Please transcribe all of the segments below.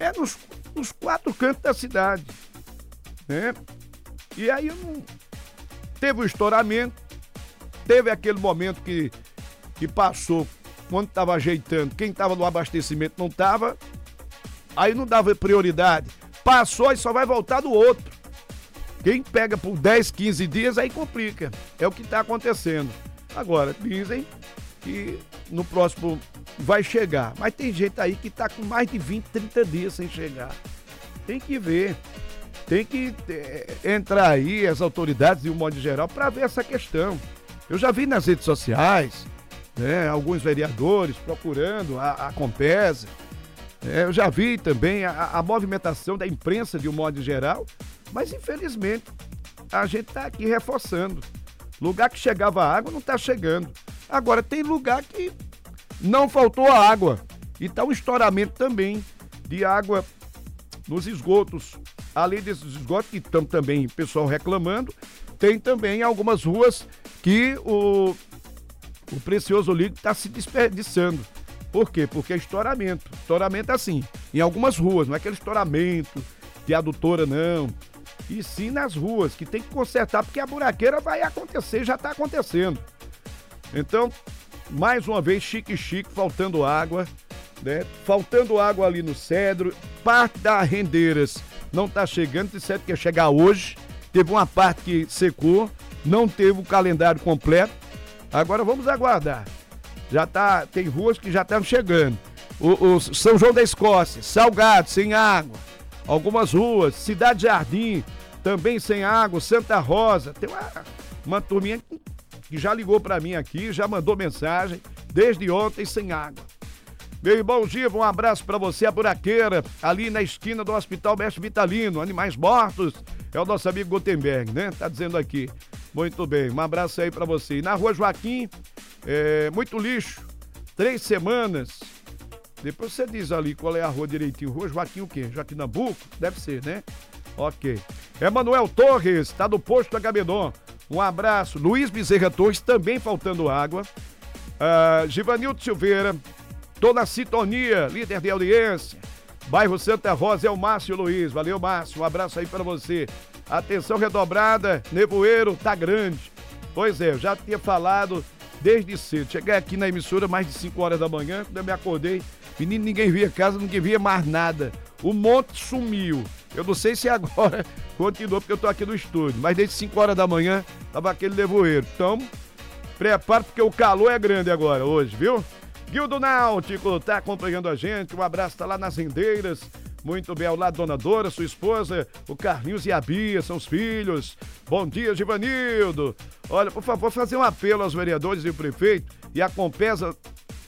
nos 4 cantos da cidade, né? E aí teve o estouramento, teve aquele momento que passou, quando estava ajeitando, quem estava no abastecimento não estava, aí não dava prioridade, passou e só vai voltar do outro. Quem pega por 10, 15 dias, aí complica, é o que está acontecendo. Agora, dizem que no próximo vai chegar, mas tem gente aí que está com mais de 20, 30 dias sem chegar. Tem que ver, tem que entrar aí as autoridades de um modo geral para ver essa questão. Eu já vi nas redes sociais, né, alguns vereadores procurando a Compesa, eu já vi também a movimentação da imprensa de um modo geral, mas infelizmente a gente está aqui reforçando. Lugar que chegava água não está chegando. Agora tem lugar que não faltou água e está um estouramento também de água nos esgotos. Além desses esgotos que estão também o pessoal reclamando, tem também algumas ruas que o precioso líquido está se desperdiçando. Por quê? Porque é estouramento. Estouramento é assim, em algumas ruas, não é aquele estouramento de adutora não. E sim nas ruas, que tem que consertar, porque a buraqueira vai acontecer, já está acontecendo. Então, mais uma vez, chique, faltando água, né? Faltando água ali no Cedro, parte das rendeiras não está chegando, disseram que ia chegar hoje, teve uma parte que secou, não teve o calendário completo, agora vamos aguardar. Tem ruas que já estão chegando. O São João da Escócia, Salgado, sem água. Algumas ruas, Cidade Jardim, também sem água, Santa Rosa. Tem uma turminha que já ligou para mim aqui, já mandou mensagem, desde ontem sem água. Meu bom dia, um abraço para você, a buraqueira, ali na esquina do Hospital Mestre Vitalino, animais mortos, é o nosso amigo Gutenberg, né? Tá dizendo aqui. Muito bem, um abraço aí para você. E na Rua Joaquim, muito lixo, 3 semanas. Depois você diz ali qual é a rua direitinho. Rua Joaquim o quê? Joaquim Nabuco? Deve ser, né? Ok. Emanuel Torres, tá do posto Agamenon. Um abraço. Luiz Bezerra Torres, também faltando água. Givanildo Silveira, tô na sintonia, líder de audiência. Bairro Santa Rosa é o Márcio Luiz. Valeu, Márcio. Um abraço aí para você. Atenção redobrada, nevoeiro tá grande. Pois é, eu já tinha falado desde cedo. Cheguei aqui na emissora mais de 5 horas da manhã, quando eu me acordei, menino, ninguém via casa, ninguém via mais nada. O monte sumiu. Eu não sei se agora continuou, porque eu tô aqui no estúdio, mas desde 5 horas da manhã tava aquele nevoeiro. Então, prepara, porque o calor é grande agora, hoje, viu? Guildo Náutico tá acompanhando a gente, um abraço, tá lá nas rendeiras. Muito bem, ao lado Dona Dora, sua esposa, o Carlinhos e a Bia, são os filhos. Bom dia, Givanildo. Olha, por favor, fazer um apelo aos vereadores e o prefeito e a Compesa,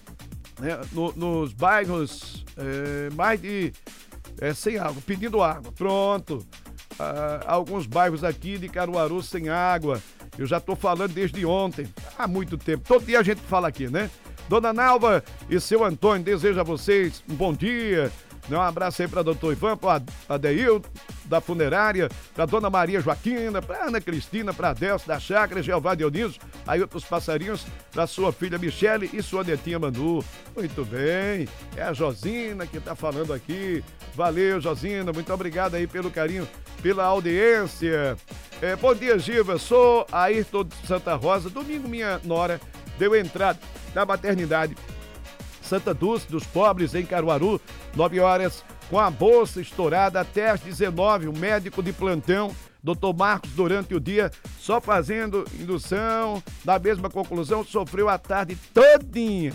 né, nos bairros mais de sem água, pedindo água. Pronto. Alguns bairros aqui de Caruaru sem água. Eu já estou falando desde ontem, há muito tempo. Todo dia a gente fala aqui, né? Dona Nalva e seu Antônio, desejo a vocês um bom dia. Um abraço aí para doutor Ivan, para Adeildo, da funerária, para dona Maria Joaquina, para Ana Cristina, para Adelso da Chácara, Jeová Dionísio, aí outros passarinhos, para sua filha Michele e sua netinha Manu. Muito bem, é a Josina que tá falando aqui. Valeu, Josina, muito obrigado aí pelo carinho, pela audiência. Bom dia, Giva, sou Ayrton de Santa Rosa. Domingo minha nora deu entrada na maternidade Santa Dulce dos Pobres, em Caruaru, 9 horas, com a bolsa estourada até às 19. O médico de plantão, Dr. Marcos, durante o dia, só fazendo indução, da mesma conclusão, sofreu a tarde todinha.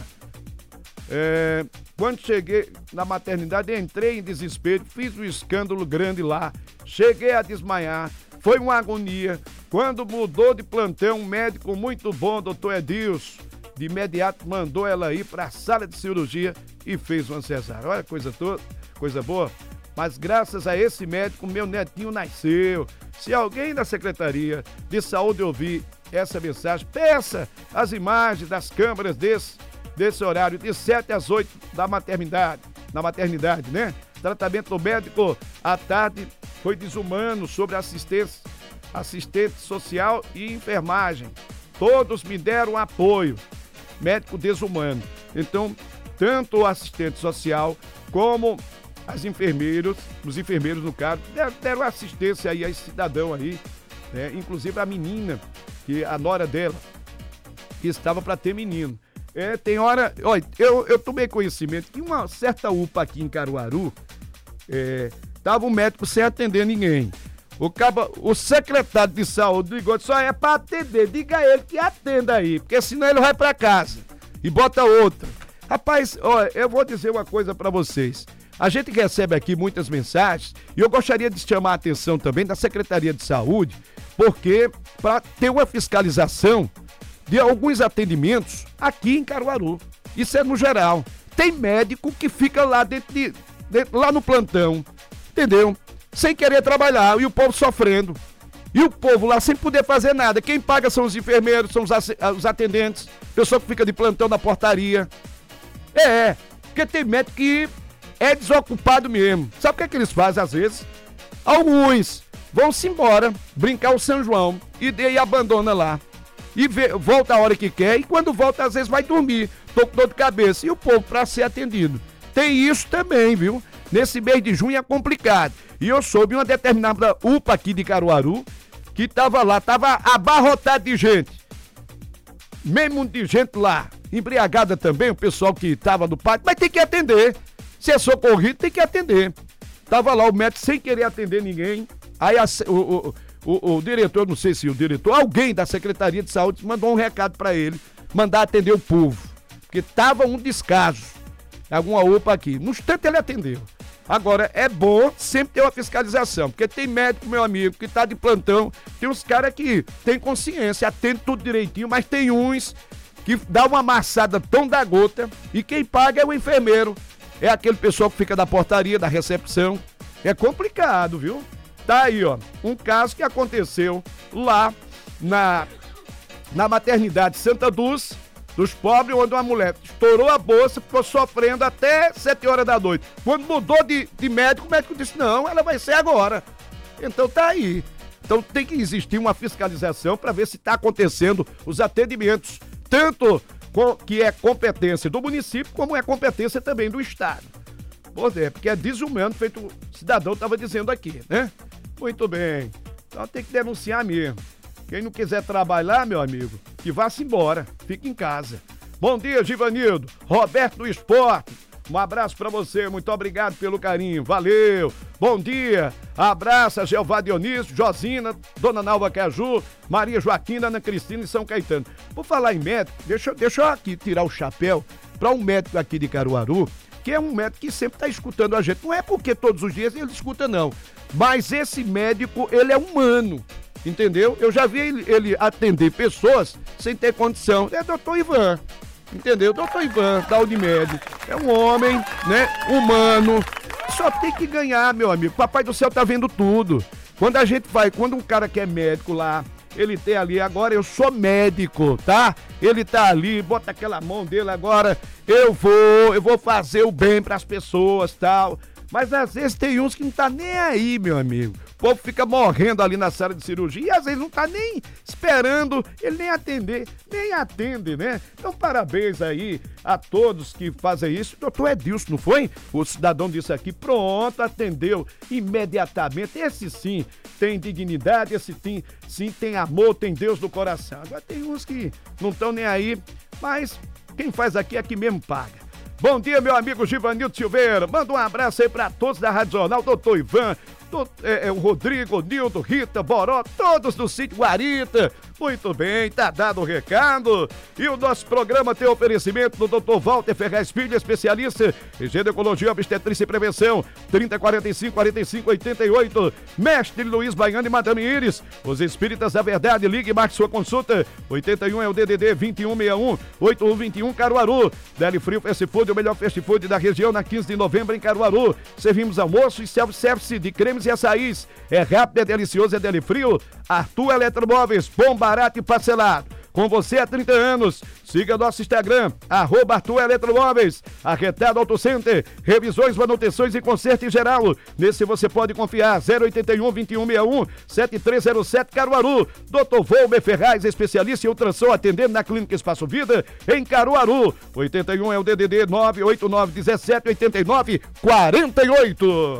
Quando cheguei na maternidade, entrei em desespero, fiz um escândalo grande lá, cheguei a desmaiar, foi uma agonia. Quando mudou de plantão, um médico muito bom, doutor Edilson, de imediato mandou ela ir para a sala de cirurgia e fez uma cesárea. Olha, coisa boa. Mas graças a esse médico, meu netinho nasceu. Se alguém da Secretaria de Saúde ouvir essa mensagem, peça as imagens das câmeras desse horário, de 7 às 8 da maternidade, na maternidade, né? Tratamento do médico à tarde foi desumano sobre assistente social e enfermagem. Todos me deram apoio. Médico desumano. Então, tanto o assistente social como os enfermeiros no caso, deram assistência aí a esse cidadão aí, né? Inclusive a menina, que a nora dela, que estava para ter menino. Tem hora, olha, eu tomei conhecimento que uma certa UPA aqui em Caruaru, tava um médico sem atender ninguém. O secretário de saúde ligou, só é para atender, diga a ele que atenda aí, porque senão ele vai para casa e bota outra. Rapaz, olha, eu vou dizer uma coisa para vocês. A gente recebe aqui muitas mensagens e eu gostaria de chamar a atenção também da Secretaria de Saúde, porque para ter uma fiscalização de alguns atendimentos aqui em Caruaru, isso é no geral. Tem médico que fica lá lá no plantão, entendeu? Sem querer trabalhar e o povo sofrendo. E o povo lá sem poder fazer nada. Quem paga são os enfermeiros, são os atendentes, pessoa que fica de plantão na portaria. Porque tem médico que é desocupado mesmo. Sabe o que eles fazem às vezes? Alguns vão-se embora, brincar o São João e abandona lá. E volta a hora que quer e quando volta às vezes vai dormir. Tô com dor de cabeça. E o povo para ser atendido. Tem isso também, viu? Nesse mês de junho é complicado. E eu soube uma determinada UPA aqui de Caruaru que tava lá, tava abarrotado de gente. Mesmo de gente lá, embriagada também, o pessoal que tava no pátio, mas tem que atender. Se é socorrido, tem que atender. Tava lá o médico sem querer atender ninguém. Aí o diretor, não sei se o diretor, alguém da Secretaria de Saúde mandou um recado pra ele, mandar atender o povo. Porque tava um descaso. Alguma UPA aqui. No instante ele atendeu. Agora, é bom sempre ter uma fiscalização, porque tem médico, meu amigo, que tá de plantão, tem uns caras que tem consciência, atende tudo direitinho, mas tem uns que dá uma amassada tão da gota e quem paga é o enfermeiro, é aquele pessoal que fica da portaria, da recepção. É complicado, viu? Tá aí, ó, um caso que aconteceu lá na maternidade Santa Dulce, dos pobres, onde uma mulher estourou a bolsa, ficou sofrendo até 7 horas da noite. Quando mudou de médico, o médico disse, não, ela vai ser agora. Então tá aí. Então tem que existir uma fiscalização para ver se está acontecendo os atendimentos, tanto que é competência do município, como é competência também do Estado. Porque é desumano, feito o cidadão estava dizendo aqui, né? Muito bem. Então tem que denunciar mesmo. Quem não quiser trabalhar, meu amigo, que vá-se embora, fique em casa. Bom dia, Givanildo, Roberto do Esporte, um abraço pra você, muito obrigado pelo carinho, valeu. Bom dia, abraço a Jeová Dionísio, Josina, Dona Nalva Caju, Maria Joaquina, Ana Cristina e São Caetano. Por falar em médico, deixa eu aqui tirar o chapéu pra um médico aqui de Caruaru, que é um médico que sempre tá escutando a gente. Não é porque todos os dias ele escuta, não, mas esse médico, ele é humano. Entendeu? Eu já vi ele atender pessoas sem ter condição. É doutor Ivan, entendeu? Doutor Ivan, da Unimed. É um homem, né? Humano. Só tem que ganhar, meu amigo. Papai do céu tá vendo tudo. Quando um cara que é médico lá, ele tem ali, agora eu sou médico, tá? Ele tá ali, bota aquela mão dele agora, eu vou fazer o bem pras pessoas, tal. Mas às vezes tem uns que não tá nem aí, meu amigo. O povo fica morrendo ali na sala de cirurgia e às vezes não tá nem esperando ele nem atende, né? Então parabéns aí a todos que fazem isso. Doutor Edilson, não foi? O cidadão disse aqui, pronto, atendeu imediatamente. Esse sim tem dignidade, esse sim tem amor, tem Deus no coração. Agora tem uns que não estão nem aí, mas quem faz aqui é que mesmo paga. Bom dia, meu amigo Givanildo Silveira. Manda um abraço aí pra todos da Rádio Jornal, doutor Ivan, o Rodrigo, Nildo, Rita, Boró, todos do sítio Guarita. Muito bem, tá dado o recado. E o nosso programa tem oferecimento do Dr. Walter Ferraz Filho, especialista em ginecologia, obstetrícia e prevenção. 3045-4588. Mestre Luiz Baiano e Madame Iris. Os Espíritas da Verdade. Ligue e marque sua consulta. 81 é o DDD 2161-8121 Caruaru. Deli Frio Fast Food, o melhor fast food da região, na 15 de novembro em Caruaru. Servimos almoço e self-service de cremes e açaís. É rápido, é delicioso, é Deli Frio. Arthur Eletromóveis, bom, barato e parcelado. com você há 30 anos. Siga nosso Instagram, @Arthur Eletromóveis, Arretado Auto Center, revisões, manutenções e conserto em geral. Nesse você pode confiar, 081 2161 7307 Caruaru. Dr. Volmer Ferraz, especialista em ultrassom, atendendo na Clínica Espaço Vida, em Caruaru. 81 é o DDD 989178948.